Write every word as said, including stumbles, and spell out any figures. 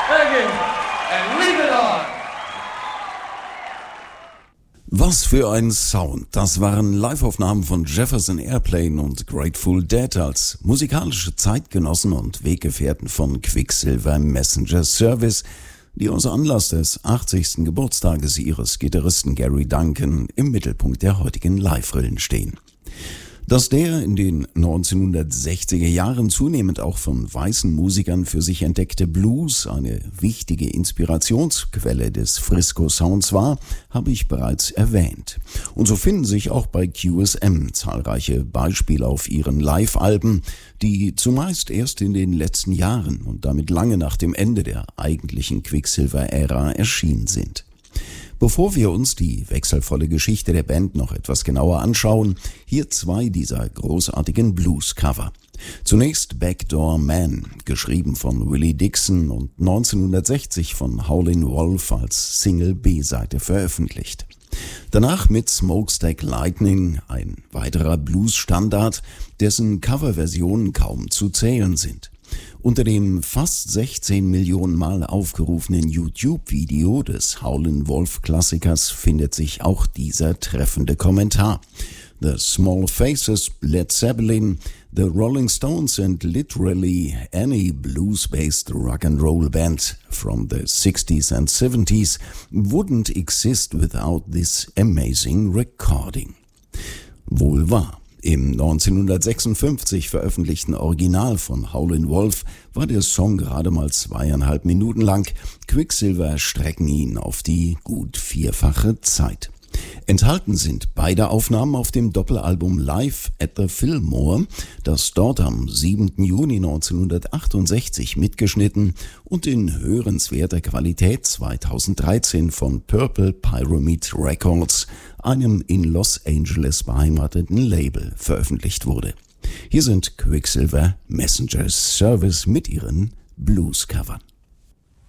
Thank you. And leave it on. Was für ein Sound. Das waren Liveaufnahmen von Jefferson Airplane und Grateful Dead als musikalische Zeitgenossen und Weggefährten von Quicksilver Messenger Service, die aus Anlass des achtzigsten Geburtstages ihres Gitarristen Gary Duncan im Mittelpunkt der heutigen Live-Rillen stehen. Dass der in den neunzehnhundertsechziger Jahren zunehmend auch von weißen Musikern für sich entdeckte Blues eine wichtige Inspirationsquelle des Frisco-Sounds war, habe ich bereits erwähnt. Und so finden sich auch bei Q S M zahlreiche Beispiele auf ihren Live-Alben, die zumeist erst in den letzten Jahren und damit lange nach dem Ende der eigentlichen Quicksilver-Ära erschienen sind. Bevor wir uns die wechselvolle Geschichte der Band noch etwas genauer anschauen, hier zwei dieser großartigen Blues-Cover. Zunächst Backdoor Man, geschrieben von Willie Dixon und neunzehnhundertsechzig von Howlin' Wolf als Single B-Seite veröffentlicht. Danach mit Smokestack Lightning, ein weiterer Blues-Standard, dessen Coverversionen kaum zu zählen sind. Unter dem fast sechzehn Millionen Mal aufgerufenen YouTube-Video des Howlin' Wolf-Klassikers findet sich auch dieser treffende Kommentar. The Small Faces, Led Zeppelin, The Rolling Stones and literally any blues-based rock and roll band from the sixties and seventies wouldn't exist without this amazing recording. Wohl wahr. Im neunzehnhundertsechsundfünfzig veröffentlichten Original von Howlin' Wolf war der Song gerade mal zweieinhalb Minuten lang. Quicksilver strecken ihn auf die gut vierfache Zeit. Enthalten sind beide Aufnahmen auf dem Doppelalbum Live at the Fillmore, das dort am siebten Juni neunzehnhundertachtundsechzig mitgeschnitten und in hörenswerter Qualität zweitausenddreizehn von Purple Pyramid Records, einem in Los Angeles beheimateten Label, veröffentlicht wurde. Hier sind Quicksilver Messenger Service mit ihren Blues-Covern.